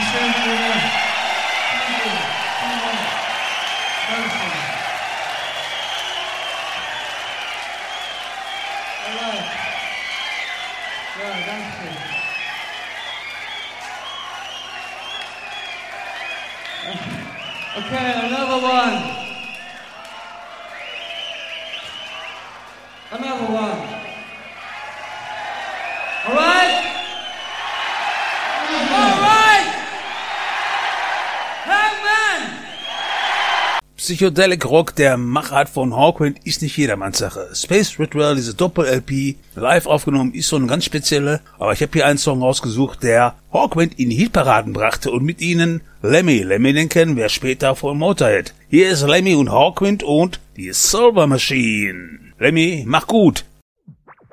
Dankeschön, Bruder. Dankeschön. Alright. Ja, dankeschön. Okay, another one. Another one. Alright? Alright! Hangman! Psychedelic Rock der Machart von Hawkwind ist nicht jedermanns Sache. Space Ritual, diese Doppel-LP, live aufgenommen, ist so ein ganz spezieller, aber ich habe hier einen Song rausgesucht, der Hawkwind in die Hitparaden brachte und mit ihnen Lemmy. Lemmy, den kennen wir später von Motorhead. Hier ist Lemmy und Hawkwind und die Silver Machine. Lemmy, mach gut!